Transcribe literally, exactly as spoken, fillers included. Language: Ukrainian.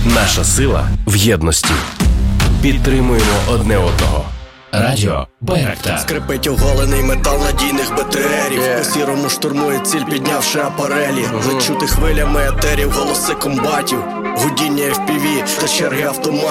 Наша сила в єдності. Підтримуємо одне одного. Радіо Байрактар. Скрипить оголений метал надійних БТРів. yeah. По сірому штурмує ціль, піднявши апарелі. uh-huh. Лечути хвилями етерів, голоси комбатів. Гудіння еф пі ві та черги автоматів.